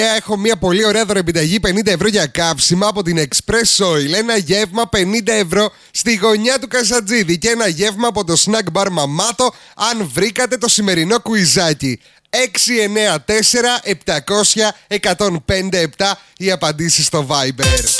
Έχω μια πολύ ωραία δωρεπιταγή 50 ευρώ για καύσιμα από την Express Oil. Ένα γεύμα 50 ευρώ στη γωνιά του Κασατζίδη και ένα γεύμα από το Snack Bar Μαμάτο αν βρήκατε το σημερινό κουιζάκι. 694 700 1057 οι απαντήσεις στο Viber.